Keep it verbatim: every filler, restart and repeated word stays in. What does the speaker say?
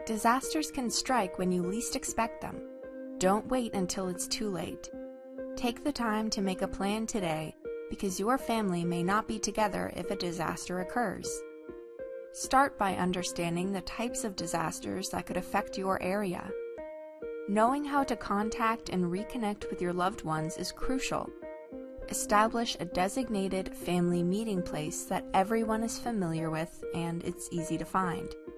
Disasters can strike when you least expect them. Don't wait until it's too late. Take the time to make a plan today, because your family may not be together if a disaster occurs. Start by understanding the types of disasters that could affect your area. Knowing how to contact and reconnect with your loved ones is crucial. Establish a designated family meeting place that everyone is familiar with and it's easy to find.